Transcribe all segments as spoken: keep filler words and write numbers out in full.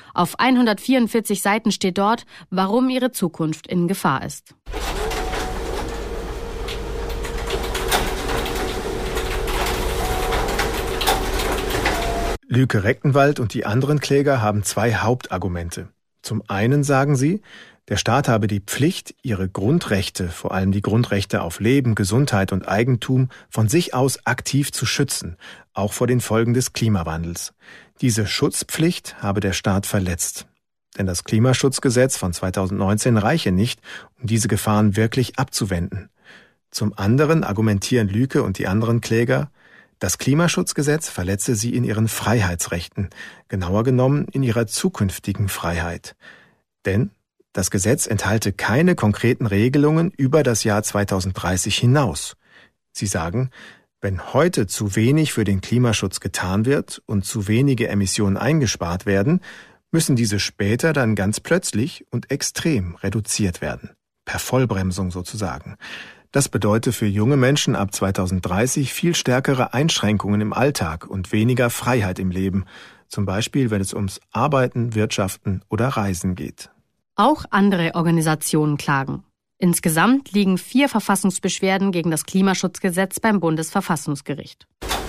Auf hundertvierundvierzig Seiten steht dort, warum ihre Zukunft in Gefahr ist. Lüke Rechtenwald und die anderen Kläger haben zwei Hauptargumente. Zum einen sagen sie, der Staat habe die Pflicht, ihre Grundrechte, vor allem die Grundrechte auf Leben, Gesundheit und Eigentum, von sich aus aktiv zu schützen, auch vor den Folgen des Klimawandels. Diese Schutzpflicht habe der Staat verletzt. Denn das Klimaschutzgesetz von zweitausendneunzehn reiche nicht, um diese Gefahren wirklich abzuwenden. Zum anderen argumentieren Lüke und die anderen Kläger, das Klimaschutzgesetz verletze sie in ihren Freiheitsrechten, genauer genommen in ihrer zukünftigen Freiheit. Denn das Gesetz enthalte keine konkreten Regelungen über das Jahr zweitausenddreißig hinaus. Sie sagen, wenn heute zu wenig für den Klimaschutz getan wird und zu wenige Emissionen eingespart werden, müssen diese später dann ganz plötzlich und extrem reduziert werden. Per Vollbremsung sozusagen. Das bedeutet für junge Menschen ab zweitausenddreißig viel stärkere Einschränkungen im Alltag und weniger Freiheit im Leben, zum Beispiel wenn es ums Arbeiten, Wirtschaften oder Reisen geht. Auch andere Organisationen klagen. Insgesamt liegen vier Verfassungsbeschwerden gegen das Klimaschutzgesetz beim Bundesverfassungsgericht.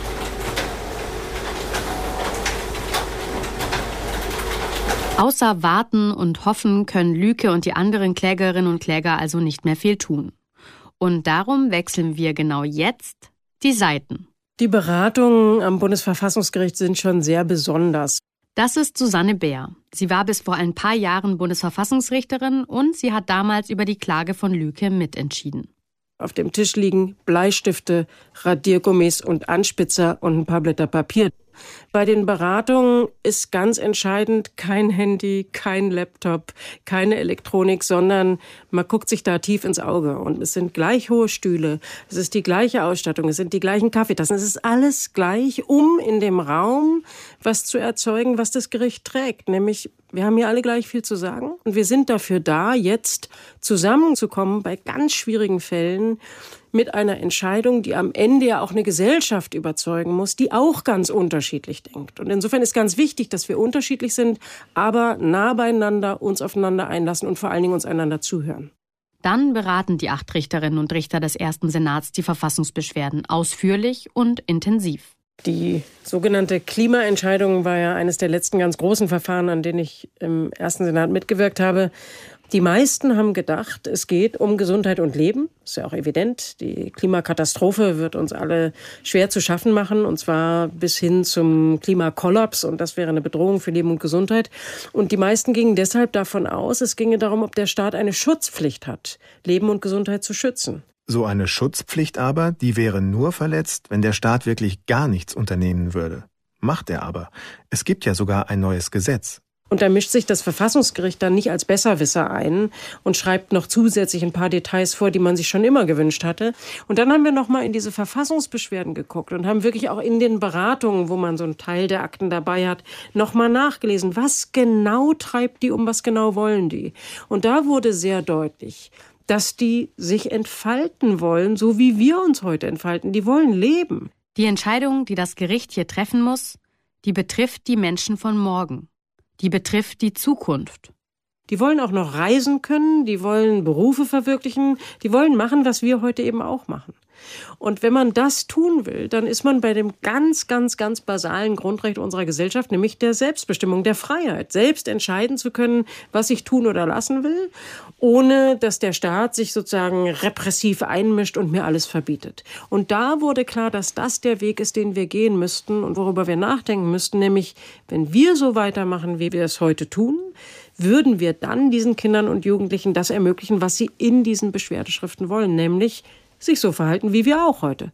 Außer warten und hoffen können Lüke und die anderen Klägerinnen und Kläger also nicht mehr viel tun. Und darum wechseln wir genau jetzt die Seiten. Die Beratungen am Bundesverfassungsgericht sind schon sehr besonders. Das ist Susanne Bär. Sie war bis vor ein paar Jahren Bundesverfassungsrichterin und sie hat damals über die Klage von Lüke mitentschieden. Auf dem Tisch liegen Bleistifte, Radiergummis und Anspitzer und ein paar Blätter Papier. Bei den Beratungen ist ganz entscheidend kein Handy, kein Laptop, keine Elektronik, sondern man guckt sich da tief ins Auge. Und es sind gleich hohe Stühle, es ist die gleiche Ausstattung, es sind die gleichen Kaffeetassen, es ist alles gleich, um in dem Raum was zu erzeugen, was das Gericht trägt. Nämlich, wir haben hier alle gleich viel zu sagen und wir sind dafür da, jetzt zusammenzukommen bei ganz schwierigen Fällen, mit einer Entscheidung, die am Ende ja auch eine Gesellschaft überzeugen muss, die auch ganz unterschiedlich denkt. Und insofern ist ganz wichtig, dass wir unterschiedlich sind, aber nah beieinander uns aufeinander einlassen und vor allen Dingen uns einander zuhören. Dann beraten die acht Richterinnen und Richter des ersten Senats die Verfassungsbeschwerden ausführlich und intensiv. Die sogenannte Klimaentscheidung war ja eines der letzten ganz großen Verfahren, an denen ich im ersten Senat mitgewirkt habe. Die meisten haben gedacht, es geht um Gesundheit und Leben. Ist ja auch evident. Die Klimakatastrophe wird uns alle schwer zu schaffen machen, und zwar bis hin zum Klimakollaps. Und das wäre eine Bedrohung für Leben und Gesundheit. Und die meisten gingen deshalb davon aus, es ginge darum, ob der Staat eine Schutzpflicht hat, Leben und Gesundheit zu schützen. So eine Schutzpflicht aber, die wäre nur verletzt, wenn der Staat wirklich gar nichts unternehmen würde. Macht er aber. Es gibt ja sogar ein neues Gesetz. Und da mischt sich das Verfassungsgericht dann nicht als Besserwisser ein und schreibt noch zusätzlich ein paar Details vor, die man sich schon immer gewünscht hatte. Und dann haben wir noch mal in diese Verfassungsbeschwerden geguckt und haben wirklich auch in den Beratungen, wo man so einen Teil der Akten dabei hat, noch mal nachgelesen, was genau treibt die um, was genau wollen die. Und da wurde sehr deutlich, dass die sich entfalten wollen, so wie wir uns heute entfalten. Die wollen leben. Die Entscheidung, die das Gericht hier treffen muss, die betrifft die Menschen von morgen. Die betrifft die Zukunft. Die wollen auch noch reisen können, die wollen Berufe verwirklichen, die wollen machen, was wir heute eben auch machen. Und wenn man das tun will, dann ist man bei dem ganz, ganz, ganz basalen Grundrecht unserer Gesellschaft, nämlich der Selbstbestimmung, der Freiheit, selbst entscheiden zu können, was ich tun oder lassen will, ohne dass der Staat sich sozusagen repressiv einmischt und mir alles verbietet. Und da wurde klar, dass das der Weg ist, den wir gehen müssten und worüber wir nachdenken müssten, nämlich, wenn wir so weitermachen, wie wir es heute tun, würden wir dann diesen Kindern und Jugendlichen das ermöglichen, was sie in diesen Beschwerdeschriften wollen, nämlich sich so verhalten wie wir auch heute.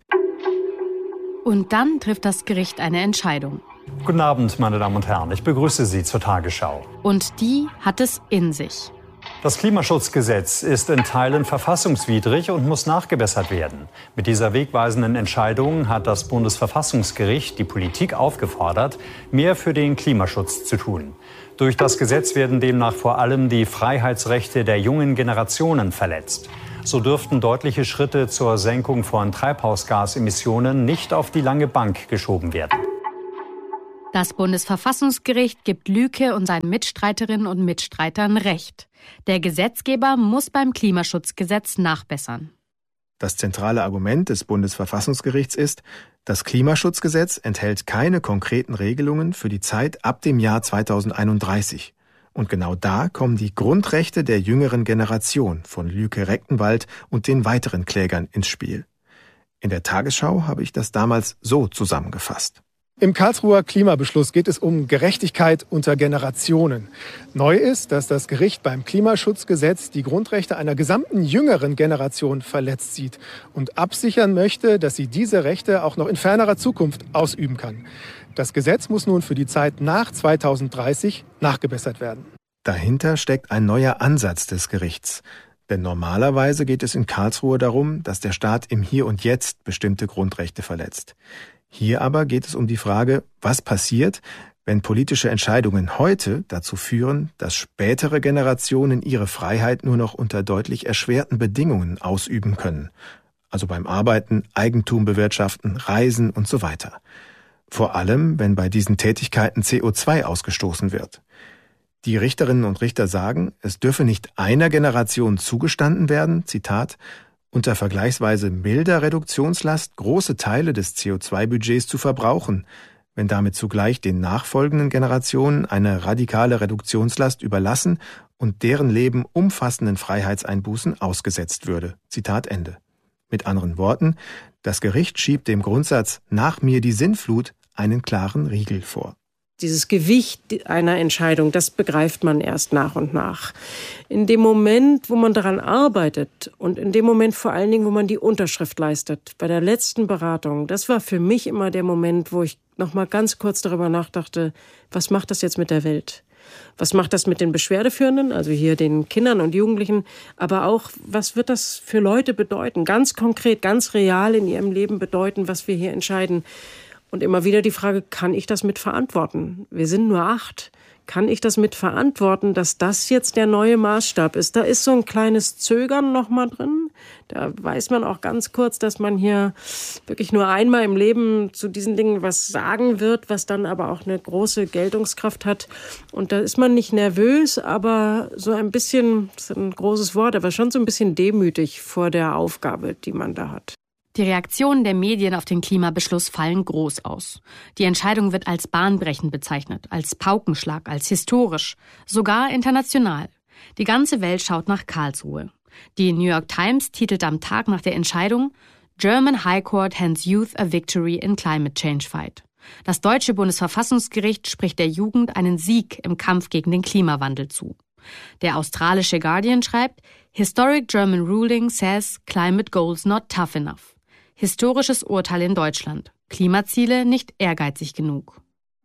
Und dann trifft das Gericht eine Entscheidung. Guten Abend, meine Damen und Herren. Ich begrüße Sie zur Tagesschau. Und die hat es in sich. Das Klimaschutzgesetz ist in Teilen verfassungswidrig und muss nachgebessert werden. Mit dieser wegweisenden Entscheidung hat das Bundesverfassungsgericht die Politik aufgefordert, mehr für den Klimaschutz zu tun. Durch das Gesetz werden demnach vor allem die Freiheitsrechte der jungen Generationen verletzt. So dürften deutliche Schritte zur Senkung von Treibhausgasemissionen nicht auf die lange Bank geschoben werden. Das Bundesverfassungsgericht gibt Lüke und seinen Mitstreiterinnen und Mitstreitern Recht. Der Gesetzgeber muss beim Klimaschutzgesetz nachbessern. Das zentrale Argument des Bundesverfassungsgerichts ist, das Klimaschutzgesetz enthält keine konkreten Regelungen für die Zeit ab dem Jahr zweitausendeinunddreißig. Und genau da kommen die Grundrechte der jüngeren Generation von Lüke-Rechtenwald und den weiteren Klägern ins Spiel. In der Tagesschau habe ich das damals so zusammengefasst. Im Karlsruher Klimabeschluss geht es um Gerechtigkeit unter Generationen. Neu ist, dass das Gericht beim Klimaschutzgesetz die Grundrechte einer gesamten jüngeren Generation verletzt sieht und absichern möchte, dass sie diese Rechte auch noch in fernerer Zukunft ausüben kann. Das Gesetz muss nun für die Zeit nach zweitausenddreißig nachgebessert werden. Dahinter steckt ein neuer Ansatz des Gerichts. Denn normalerweise geht es in Karlsruhe darum, dass der Staat im Hier und Jetzt bestimmte Grundrechte verletzt. Hier aber geht es um die Frage, was passiert, wenn politische Entscheidungen heute dazu führen, dass spätere Generationen ihre Freiheit nur noch unter deutlich erschwerten Bedingungen ausüben können. Also beim Arbeiten, Eigentum bewirtschaften, Reisen und so weiter. Vor allem, wenn bei diesen Tätigkeiten C O zwei ausgestoßen wird. Die Richterinnen und Richter sagen, es dürfe nicht einer Generation zugestanden werden, Zitat, unter vergleichsweise milder Reduktionslast große Teile des C O zwei Budgets zu verbrauchen, wenn damit zugleich den nachfolgenden Generationen eine radikale Reduktionslast überlassen und deren Leben umfassenden Freiheitseinbußen ausgesetzt würde. Zitat Ende. Mit anderen Worten, das Gericht schiebt dem Grundsatz "Nach mir die Sinnflut" einen klaren Riegel vor. Dieses Gewicht einer Entscheidung, das begreift man erst nach und nach. In dem Moment, wo man daran arbeitet und in dem Moment vor allen Dingen, wo man die Unterschrift leistet, bei der letzten Beratung, das war für mich immer der Moment, wo ich noch mal ganz kurz darüber nachdachte, was macht das jetzt mit der Welt? Was macht das mit den Beschwerdeführenden, also hier den Kindern und Jugendlichen, aber auch, was wird das für Leute bedeuten, ganz konkret, ganz real in ihrem Leben bedeuten, was wir hier entscheiden? Und immer wieder die Frage, kann ich das mit verantworten? Wir sind nur acht. Kann ich das mit verantworten, dass das jetzt der neue Maßstab ist? Da ist so ein kleines Zögern noch mal drin. Da weiß man auch ganz kurz, dass man hier wirklich nur einmal im Leben zu diesen Dingen was sagen wird, was dann aber auch eine große Geltungskraft hat. Und da ist man nicht nervös, aber so ein bisschen, das ist ein großes Wort, aber schon so ein bisschen demütig vor der Aufgabe, die man da hat. Die Reaktionen der Medien auf den Klimabeschluss fallen groß aus. Die Entscheidung wird als bahnbrechend bezeichnet, als Paukenschlag, als historisch, sogar international. Die ganze Welt schaut nach Karlsruhe. Die New York Times titelt am Tag nach der Entscheidung "German High Court hands Youth a victory in climate change fight". Das deutsche Bundesverfassungsgericht spricht der Jugend einen Sieg im Kampf gegen den Klimawandel zu. Der australische Guardian schreibt, "Historic German ruling says climate goals not tough enough". Historisches Urteil in Deutschland. Klimaziele nicht ehrgeizig genug.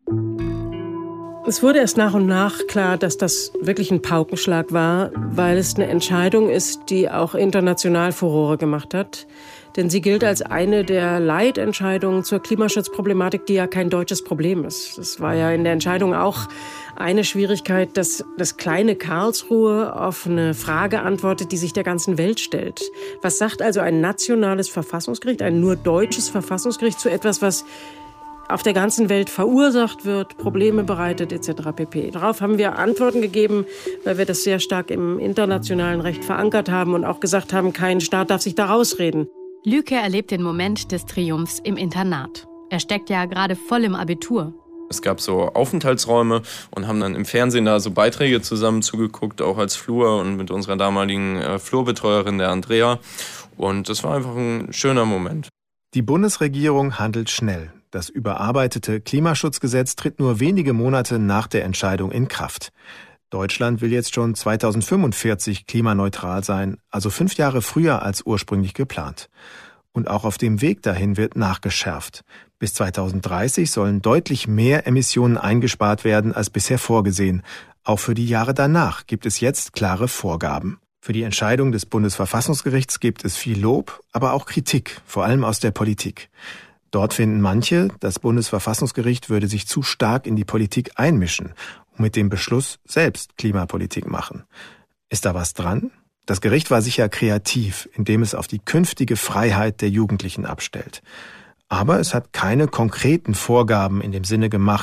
Es wurde erst nach und nach klar, dass das wirklich ein Paukenschlag war, weil es eine Entscheidung ist, die auch international Furore gemacht hat. Denn sie gilt als eine der Leitentscheidungen zur Klimaschutzproblematik, die ja kein deutsches Problem ist. Das war ja in der Entscheidung auch eine Schwierigkeit, dass das kleine Karlsruhe auf eine Frage antwortet, die sich der ganzen Welt stellt. Was sagt also ein nationales Verfassungsgericht, ein nur deutsches Verfassungsgericht zu etwas, was auf der ganzen Welt verursacht wird, Probleme bereitet et cetera pp. Darauf haben wir Antworten gegeben, weil wir das sehr stark im internationalen Recht verankert haben und auch gesagt haben, kein Staat darf sich da rausreden. Lüke erlebt den Moment des Triumphs im Internat. Er steckt ja gerade voll im Abitur. Es gab so Aufenthaltsräume und haben dann im Fernsehen da so Beiträge zusammen zugeguckt, auch als Flur und mit unserer damaligen äh, Flurbetreuerin, der Andrea. Und das war einfach ein schöner Moment. Die Bundesregierung handelt schnell. Das überarbeitete Klimaschutzgesetz tritt nur wenige Monate nach der Entscheidung in Kraft. Deutschland will jetzt schon zweitausendfünfundvierzig klimaneutral sein, also fünf Jahre früher als ursprünglich geplant. Und auch auf dem Weg dahin wird nachgeschärft. Bis zweitausenddreißig sollen deutlich mehr Emissionen eingespart werden als bisher vorgesehen. Auch für die Jahre danach gibt es jetzt klare Vorgaben. Für die Entscheidung des Bundesverfassungsgerichts gibt es viel Lob, aber auch Kritik, vor allem aus der Politik. Dort finden manche, das Bundesverfassungsgericht würde sich zu stark in die Politik einmischen und mit dem Beschluss selbst Klimapolitik machen. Ist da was dran? Das Gericht war sicher kreativ, indem es auf die künftige Freiheit der Jugendlichen abstellt. Aber es hat keine konkreten Vorgaben in dem Sinne gemacht,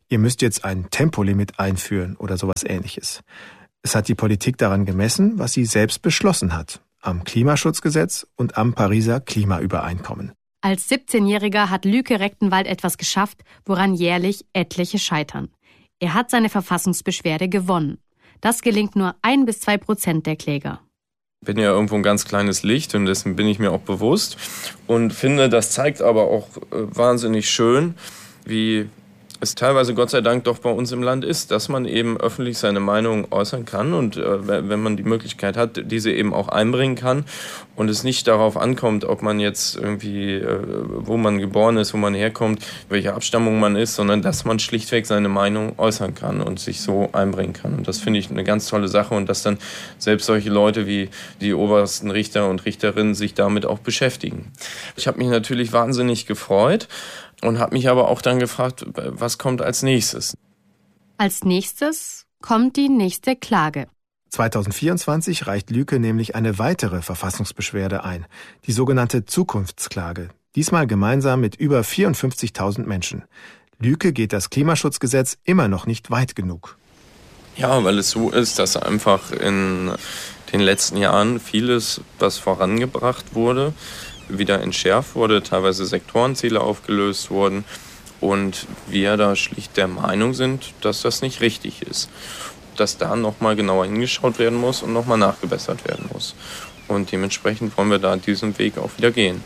ihr müsst jetzt ein Tempolimit einführen oder sowas Ähnliches. Es hat die Politik daran gemessen, was sie selbst beschlossen hat, am Klimaschutzgesetz und am Pariser Klimaübereinkommen. Als siebzehnjähriger hat Lüke Rechtenwald etwas geschafft, woran jährlich etliche scheitern. Er hat seine Verfassungsbeschwerde gewonnen. Das gelingt nur ein bis zwei Prozent der Kläger. Ich bin ja irgendwo ein ganz kleines Licht und dessen bin ich mir auch bewusst und finde, das zeigt aber auch äh, wahnsinnig schön, wie es teilweise Gott sei Dank doch bei uns im Land ist, dass man eben öffentlich seine Meinung äußern kann und äh, wenn man die Möglichkeit hat, diese eben auch einbringen kann und es nicht darauf ankommt, ob man jetzt irgendwie, äh, wo man geboren ist, wo man herkommt, welche Abstammung man ist, sondern dass man schlichtweg seine Meinung äußern kann und sich so einbringen kann. Und das finde ich eine ganz tolle Sache und dass dann selbst solche Leute wie die obersten Richter und Richterinnen sich damit auch beschäftigen. Ich habe mich natürlich wahnsinnig gefreut. Und habe mich aber auch dann gefragt, was kommt als nächstes? Als nächstes kommt die nächste Klage. zweitausendvierundzwanzig reicht Lüke nämlich eine weitere Verfassungsbeschwerde ein, die sogenannte Zukunftsklage, diesmal gemeinsam mit über vierundfünfzigtausend Menschen. Lüke geht das Klimaschutzgesetz immer noch nicht weit genug. Ja, weil es so ist, dass einfach in den letzten Jahren vieles, was vorangebracht wurde, wieder entschärft wurde, teilweise Sektorenziele aufgelöst wurden und wir da schlicht der Meinung sind, dass das nicht richtig ist. Dass da nochmal genauer hingeschaut werden muss und nochmal nachgebessert werden muss. Und dementsprechend wollen wir da diesen Weg auch wieder gehen.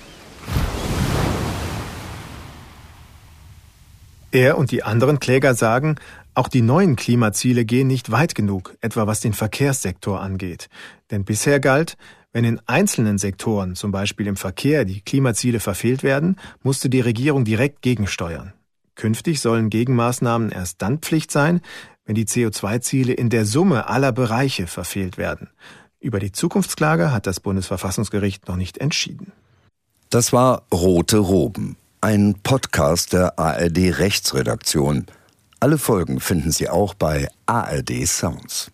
Er und die anderen Kläger sagen, auch die neuen Klimaziele gehen nicht weit genug, etwa was den Verkehrssektor angeht. Denn bisher galt, wenn in einzelnen Sektoren, zum Beispiel im Verkehr, die Klimaziele verfehlt werden, musste die Regierung direkt gegensteuern. Künftig sollen Gegenmaßnahmen erst dann Pflicht sein, wenn die C O zwei Ziele in der Summe aller Bereiche verfehlt werden. Über die Zukunftsklage hat das Bundesverfassungsgericht noch nicht entschieden. Das war Rote Roben, ein Podcast der A R D Rechtsredaktion. Alle Folgen finden Sie auch bei A R D Sounds.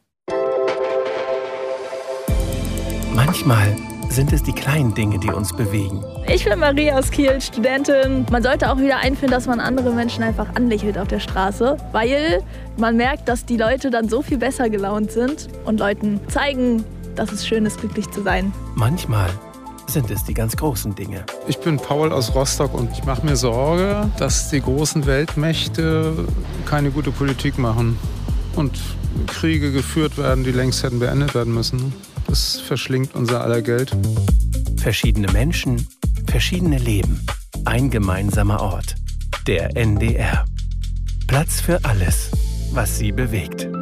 Manchmal sind es die kleinen Dinge, die uns bewegen. Ich bin Marie aus Kiel, Studentin. Man sollte auch wieder einführen, dass man andere Menschen einfach anlächelt auf der Straße, weil man merkt, dass die Leute dann so viel besser gelaunt sind und Leuten zeigen, dass es schön ist, glücklich zu sein. Manchmal sind es die ganz großen Dinge. Ich bin Paul aus Rostock und ich mache mir Sorge, dass die großen Weltmächte keine gute Politik machen und Kriege geführt werden, die längst hätten beendet werden müssen. Das verschlingt unser aller Geld. Verschiedene Menschen, verschiedene Leben. Ein gemeinsamer Ort. Der N D R. Platz für alles, was Sie bewegt.